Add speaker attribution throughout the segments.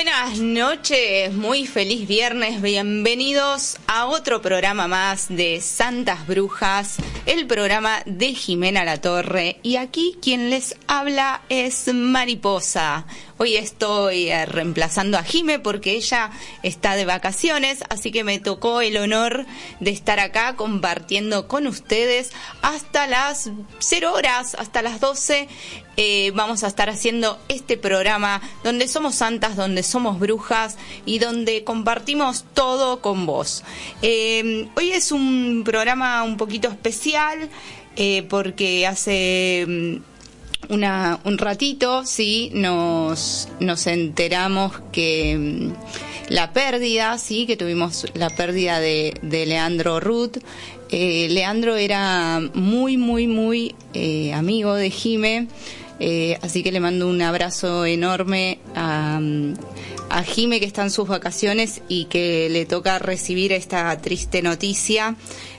Speaker 1: Buenas noches, muy feliz viernes, bienvenidos a otro programa más de Santas Brujas, el programa de Jimena Latorre, y aquí quien les habla es Mariposa. Hoy estoy reemplazando a Jime porque ella está de vacaciones, así que me tocó el honor de estar acá compartiendo con ustedes hasta las 0 horas, hasta las 12. Vamos a estar haciendo este programa donde somos santas, donde somos brujas y donde compartimos todo con vos. Hoy es un programa un poquito especial porque hace un ratito, sí, nos enteramos que la pérdida, sí, que tuvimos la pérdida de Leandro Ruth. Leandro era muy amigo de Jime, así que le mando un abrazo enorme a Jime, que está en sus vacaciones y que le toca recibir esta triste noticia.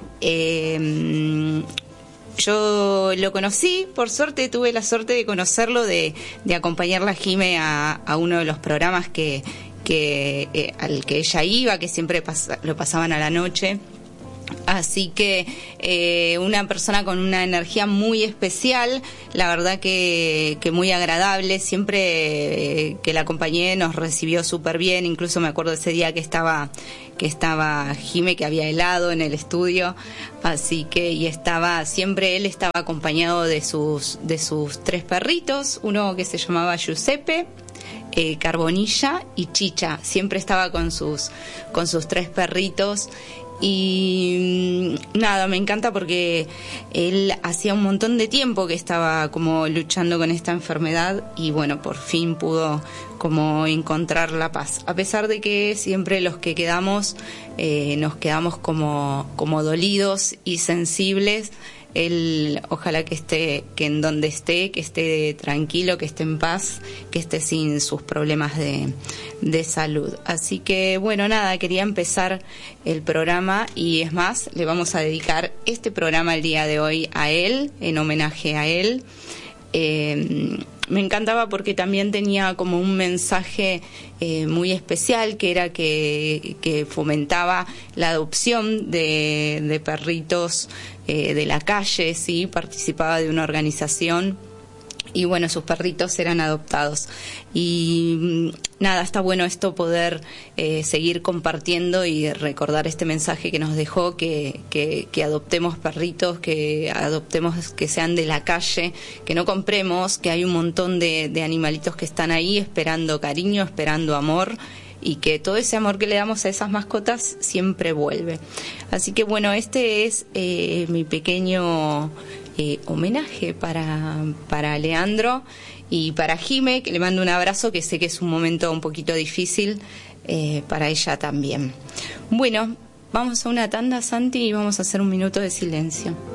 Speaker 1: Yo lo conocí, por suerte tuve la suerte de conocerlo, de acompañarla a Jime a uno de los programas al que ella iba, que siempre lo pasaban a la noche. Así que una persona con una energía muy especial, la verdad que muy agradable. Siempre que la acompañé nos recibió súper bien. Incluso me acuerdo ese día que estaba Jime, que había helado en el estudio, así que siempre él estaba acompañado de sus 3 perritos, uno que se llamaba Giuseppe, Carbonilla y Chicha. Siempre estaba con sus 3 perritos. Y nada, me encanta porque él hacía un montón de tiempo que estaba como luchando con esta enfermedad y bueno, por fin pudo como encontrar la paz. A pesar de que siempre los que quedamos, nos quedamos como dolidos y sensibles. Él, ojalá que en donde esté, que esté tranquilo, que esté en paz, que esté sin sus problemas de salud. Así que, bueno, nada, quería empezar el programa y es más, le vamos a dedicar este programa el día de hoy a él, en homenaje a él. Me encantaba porque también tenía como un mensaje muy especial, que era que fomentaba la adopción de perritos de la calle, sí, participaba de una organización y bueno, sus perritos eran adoptados. Y nada, está bueno esto, poder seguir compartiendo y recordar este mensaje que nos dejó, que adoptemos perritos, que adoptemos, que sean de la calle, que no compremos, que hay un montón de animalitos que están ahí esperando cariño, esperando amor, y que todo ese amor que le damos a esas mascotas siempre vuelve. Así que este es mi pequeño homenaje para Leandro y para Jime, que le mando un abrazo, que sé que es un momento un poquito difícil para ella también. Bueno, vamos a una tanda, Santi, y vamos a hacer un minuto de silencio.